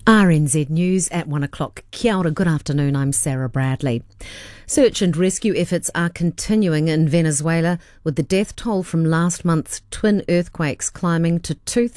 RNZ News at 1 o'clock. Kia ora, good afternoon, I'm Sarah Bradley. Search and rescue efforts are continuing in Venezuela, with the death toll from last month's twin earthquakes climbing to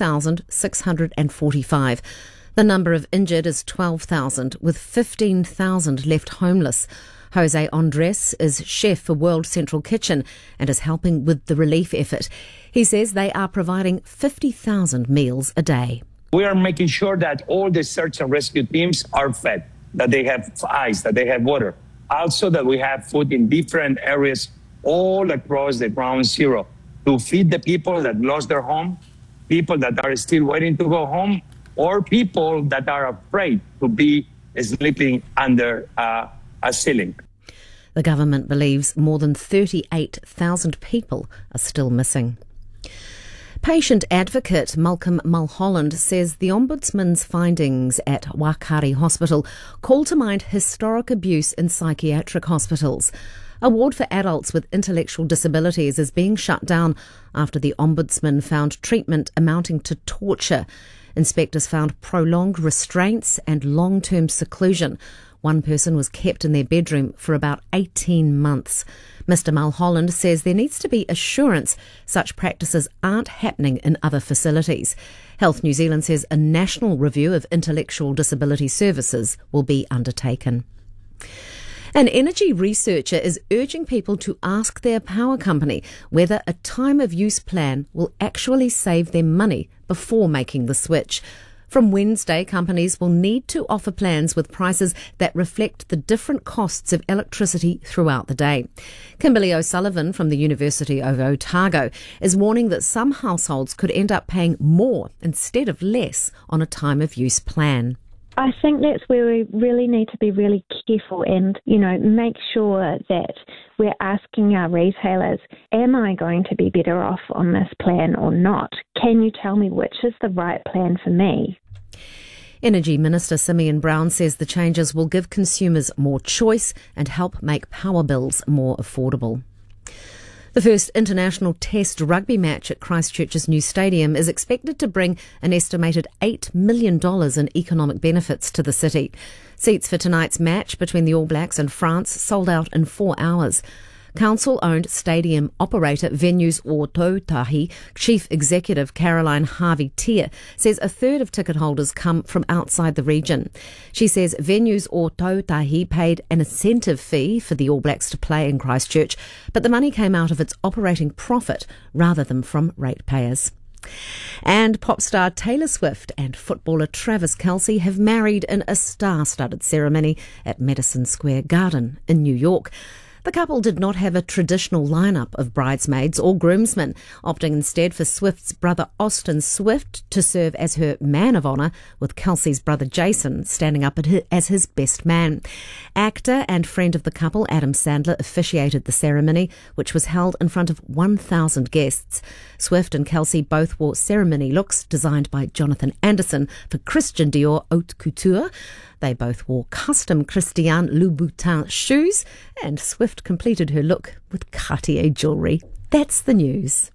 2,645. The number of injured is 12,000, with 15,000 left homeless. Jose Andres is chef for World Central Kitchen and is helping with the relief effort. He says they are providing 50,000 meals a day. We are making sure that all the search and rescue teams are fed, that they have ice, that they have water. Also that we have food in different areas all across the ground zero to feed the people that lost their home, people that are still waiting to go home, or people that are afraid to be sleeping under a ceiling. The government believes more than 38,000 people are still missing. Patient advocate Malcolm Mulholland says the Ombudsman's findings at Waitakere Hospital call to mind historic abuse in psychiatric hospitals. A ward for adults with intellectual disabilities is being shut down after the Ombudsman found treatment amounting to torture. Inspectors found prolonged restraints and long-term seclusion. One person was kept in their bedroom for about 18 months. Mr Mulholland says there needs to be assurance such practices aren't happening in other facilities. Health New Zealand says a national review of intellectual disability services will be undertaken. An energy researcher is urging people to ask their power company whether a time of use plan will actually save them money before making the switch. From Wednesday, companies will need to offer plans with prices that reflect the different costs of electricity throughout the day. Kimberly O'Sullivan from the University of Otago is warning that some households could end up paying more instead of less on a time of use plan. I think that's where we really need to be really careful and, make sure that we're asking our retailers, am I going to be better off on this plan or not? Can you tell me which is the right plan for me? Energy Minister Simeon Brown says the changes will give consumers more choice and help make power bills more affordable. The first international test rugby match at Christchurch's new stadium is expected to bring an estimated $8 million in economic benefits to the city. Seats for tonight's match between the All Blacks and France sold out in 4 hours. Council-owned stadium operator Venues o Tautahi Chief Executive Caroline Harvey-Tier says a third of ticket holders come from outside the region. She says Venues o Tautahi paid an incentive fee for the All Blacks to play in Christchurch, but the money came out of its operating profit rather than from ratepayers. And pop star Taylor Swift and footballer Travis Kelce have married in a star-studded ceremony at Madison Square Garden in New York. The couple did not have a traditional lineup of bridesmaids or groomsmen, opting instead for Swift's brother Austin Swift to serve as her man of honour, with Kelce's brother Jason standing up as his best man. Actor and friend of the couple, Adam Sandler, officiated the ceremony, which was held in front of 1,000 guests. Swift and Kelce both wore ceremony looks designed by Jonathan Anderson for Christian Dior Haute Couture. They both wore custom Christian Louboutin shoes, and Swift completed her look with Cartier jewellery. That's the news.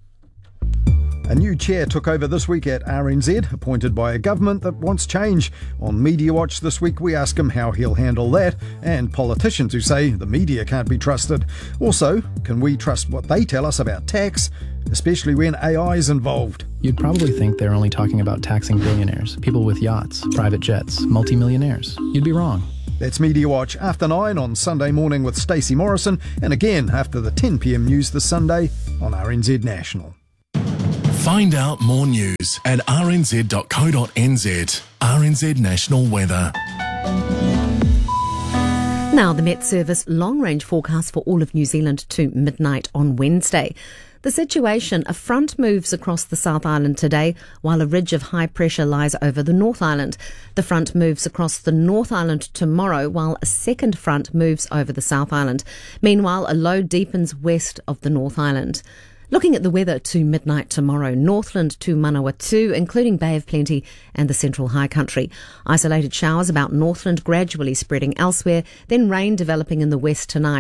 A new chair took over this week at RNZ, appointed by a government that wants change. On Media Watch this week, we ask him how he'll handle that, and politicians who say the media can't be trusted. Also, can we trust what they tell us about tax, especially when AI is involved? You'd probably think they're only talking about taxing billionaires, people with yachts, private jets, multimillionaires. You'd be wrong. That's Media Watch after 9 on Sunday morning with Stacey Morrison, and again after the 10 p.m. news this Sunday on RNZ National. Find out more news at rnz.co.nz. RNZ National Weather. Now the Met Service long-range forecast for all of New Zealand to midnight on Wednesday. The situation, a front moves across the South Island today, while a ridge of high pressure lies over the North Island. The front moves across the North Island tomorrow, while a second front moves over the South Island. Meanwhile, a low deepens west of the North Island. Looking at the weather to midnight tomorrow, Northland to Manawatu, including Bay of Plenty and the Central High Country. Isolated showers about Northland gradually spreading elsewhere, then rain developing in the west tonight.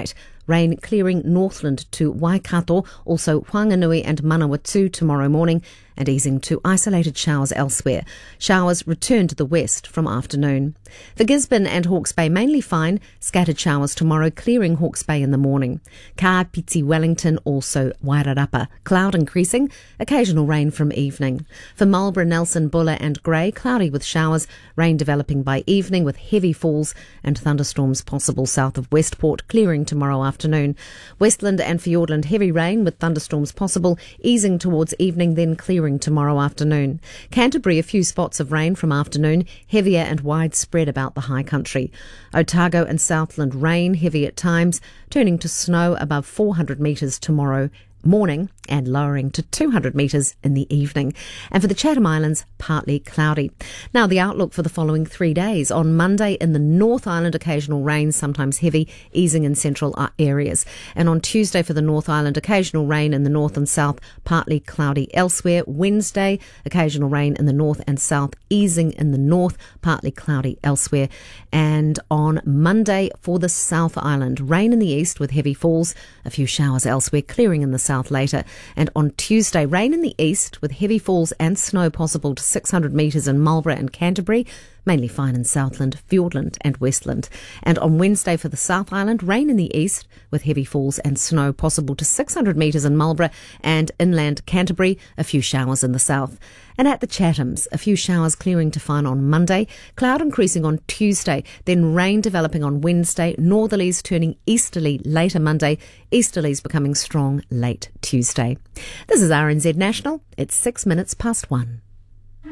Rain clearing northland to Waikato, also Whanganui and Manawatu tomorrow morning, and easing to isolated showers elsewhere. Showers return to the west from afternoon. For Gisborne and Hawke's Bay, mainly fine. Scattered showers tomorrow, clearing Hawke's Bay in the morning. Kapiti, Wellington, also Wairarapa. Cloud increasing, occasional rain from evening. For Marlborough, Nelson, Buller and Grey, cloudy with showers, rain developing by evening with heavy falls and thunderstorms possible south of Westport, clearing tomorrow afternoon. Westland and Fiordland, heavy rain with thunderstorms possible, easing towards evening, then clearing tomorrow afternoon. Canterbury, a few spots of rain from afternoon, heavier and widespread about the high country. Otago and Southland, rain, heavy at times, turning to snow above 400 metres tomorrow morning and lowering to 200 metres in the evening. And for the Chatham Islands, partly cloudy. Now the outlook for the following 3 days. On Monday in the North Island, occasional rain, sometimes heavy, easing in central areas. And on Tuesday for the North Island, occasional rain in the north and south, partly cloudy elsewhere. Wednesday, occasional rain in the north and south, easing in the north, partly cloudy elsewhere. And on Monday for the South Island, rain in the east with heavy falls, a few showers elsewhere, clearing in the south later. And on Tuesday, rain in the east with heavy falls and snow possible to 600 metres in Marlborough and Canterbury, mainly fine in Southland, Fiordland and Westland. And on Wednesday for the South Island, rain in the east with heavy falls and snow possible to 600 metres in Marlborough and inland Canterbury, a few showers in the south. And at the Chathams, a few showers clearing to fine on Monday, cloud increasing on Tuesday, then rain developing on Wednesday, northerlies turning easterly later Monday, easterlies becoming strong late Tuesday. This is RNZ National. It's 6 minutes past 1.